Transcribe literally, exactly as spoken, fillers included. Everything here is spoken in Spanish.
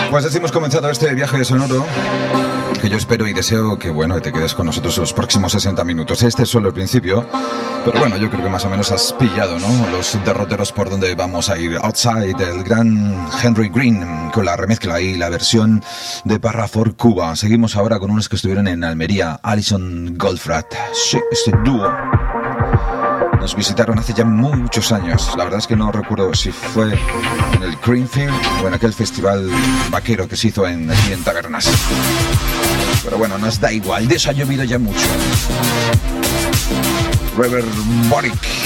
Pues así hemos comenzado este viaje sonoro, que yo espero y deseo que, bueno, te quedes con nosotros los próximos sesenta minutos. Este es solo el principio, pero bueno, yo creo que más o menos has pillado, ¿no?, los derroteros por donde vamos a ir. Outside, del gran Henry Green, con la remezcla y la versión de Parra for Cuba. Seguimos ahora con unos que estuvieron en Almería, Alison Goldfrapp. Sí, este dúo nos visitaron hace ya muchos años. La verdad es que no recuerdo si fue en el Greenfield o en aquel festival vaquero que se hizo en, aquí en Tabernas. Pero bueno, nos da igual, de eso ha llovido ya mucho. Reverb Boric.